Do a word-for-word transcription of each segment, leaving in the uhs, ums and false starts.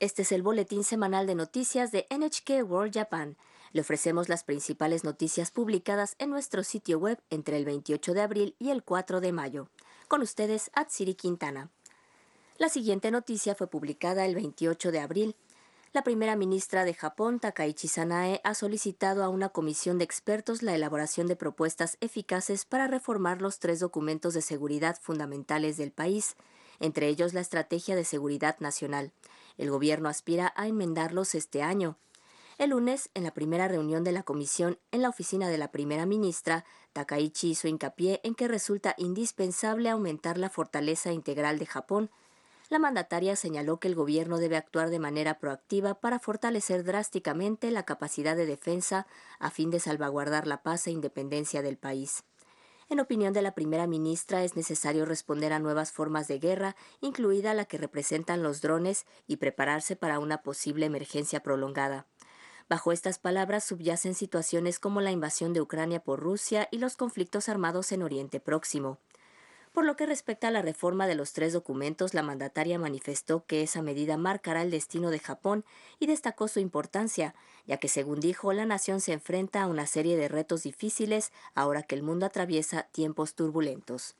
Este es el boletín semanal de noticias de N H K World Japan. Le ofrecemos las principales noticias publicadas en nuestro sitio web entre el veintiocho de abril y el cuatro de mayo. Con ustedes, Atsiri Quintana. La siguiente noticia fue publicada el veintiocho de abril. La primera ministra de Japón, Takaichi Sanae, ha solicitado a una comisión de expertos la elaboración de propuestas eficaces para reformar los tres documentos de seguridad fundamentales del país, entre ellos la Estrategia de Seguridad Nacional. El gobierno aspira a enmendarlos este año. El lunes, en la primera reunión de la comisión en la oficina de la primera ministra, Takaichi hizo hincapié en que resulta indispensable aumentar la fortaleza integral de Japón. La mandataria señaló que el gobierno debe actuar de manera proactiva para fortalecer drásticamente la capacidad de defensa a fin de salvaguardar la paz e independencia del país. En opinión de la primera ministra, es necesario responder a nuevas formas de guerra, incluida la que representan los drones, y prepararse para una posible emergencia prolongada. Bajo estas palabras subyacen situaciones como la invasión de Ucrania por Rusia y los conflictos armados en Oriente Próximo. Por lo que respecta a la reforma de los tres documentos, la mandataria manifestó que esa medida marcará el destino de Japón y destacó su importancia, ya que, según dijo, la nación se enfrenta a una serie de retos difíciles ahora que el mundo atraviesa tiempos turbulentos.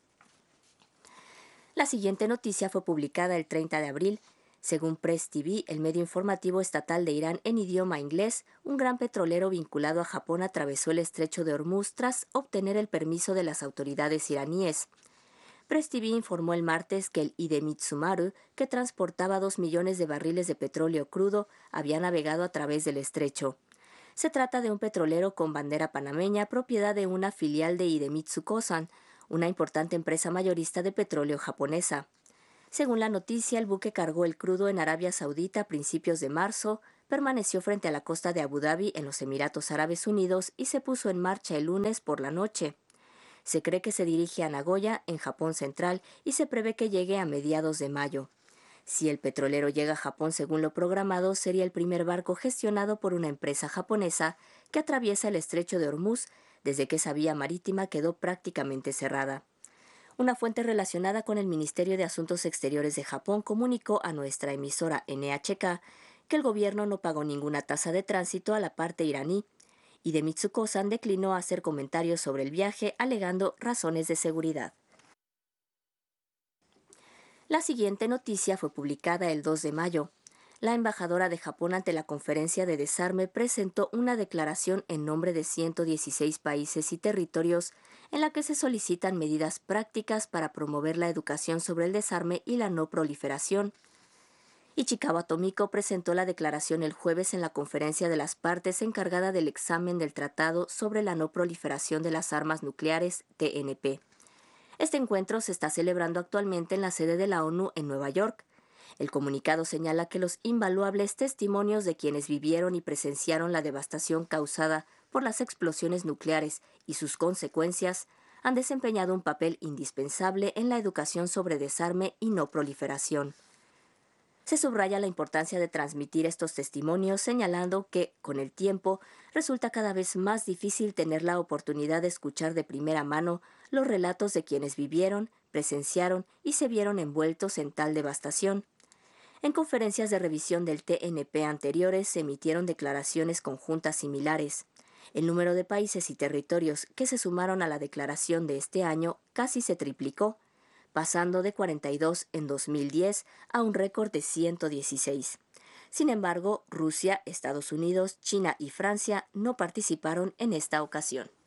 La siguiente noticia fue publicada el treinta de abril. Según Press T V, el medio informativo estatal de Irán en idioma inglés, un gran petrolero vinculado a Japón atravesó el estrecho de Hormuz tras obtener el permiso de las autoridades iraníes. Press T V informó el martes que el Idemitsu Maru, que transportaba dos millones de barriles de petróleo crudo, había navegado a través del estrecho. Se trata de un petrolero con bandera panameña, propiedad de una filial de Idemitsu Kosan, una importante empresa mayorista de petróleo japonesa. Según la noticia, el buque cargó el crudo en Arabia Saudita a principios de marzo, permaneció frente a la costa de Abu Dhabi en los Emiratos Árabes Unidos y se puso en marcha el lunes por la noche. Se cree que se dirige a Nagoya, en Japón Central, y se prevé que llegue a mediados de mayo. Si el petrolero llega a Japón según lo programado, sería el primer barco gestionado por una empresa japonesa que atraviesa el estrecho de Hormuz desde que esa vía marítima quedó prácticamente cerrada. Una fuente relacionada con el Ministerio de Asuntos Exteriores de Japón comunicó a nuestra emisora N H K que el gobierno no pagó ninguna tasa de tránsito a la parte iraní, y Idemitsu Kosan declinó hacer comentarios sobre el viaje, alegando razones de seguridad. La siguiente noticia fue publicada el dos de mayo. La embajadora de Japón ante la Conferencia de Desarme presentó una declaración en nombre de ciento dieciséis países y territorios en la que se solicitan medidas prácticas para promover la educación sobre el desarme y la no proliferación. Ichikawa Tomiko presentó la declaración el jueves en la Conferencia de las Partes encargada del examen del Tratado sobre la no proliferación de las armas nucleares, T N P. Este encuentro se está celebrando actualmente en la sede de la ONU en Nueva York. El comunicado señala que los invaluables testimonios de quienes vivieron y presenciaron la devastación causada por las explosiones nucleares y sus consecuencias han desempeñado un papel indispensable en la educación sobre desarme y no proliferación. Se subraya la importancia de transmitir estos testimonios, señalando que, con el tiempo, resulta cada vez más difícil tener la oportunidad de escuchar de primera mano los relatos de quienes vivieron, presenciaron y se vieron envueltos en tal devastación. En conferencias de revisión del T N P anteriores se emitieron declaraciones conjuntas similares. El número de países y territorios que se sumaron a la declaración de este año casi se triplicó, pasando de cuarenta y dos en dos mil diez a un récord de ciento dieciséis. Sin embargo, Rusia, Estados Unidos, China y Francia no participaron en esta ocasión.